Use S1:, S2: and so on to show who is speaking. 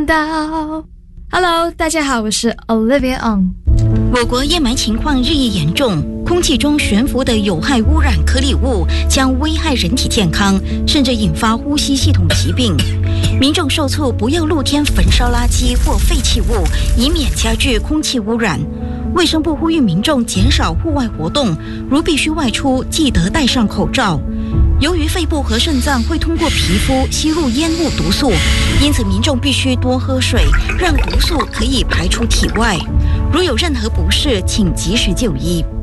S1: 道。Hello， 大家好，我是 Olivia Ong。
S2: 我国烟霾情况日益严重，空气中悬浮的有害污染颗粒物将危害人体健康，甚至引发呼吸系统疾病。民众受促不要露天焚烧垃圾或废弃物，以免加剧空气污染。卫生部呼吁民众减少户外活动，如必须外出，记得戴上口罩。由于肺部和肾脏会通过皮肤吸入烟雾毒素，因此民众必须多喝水，让毒素可以排出体外。如有任何不适，请及时就医。